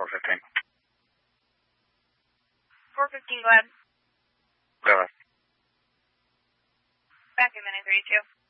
415. 415, go ahead. Go ahead. Back in minute 32.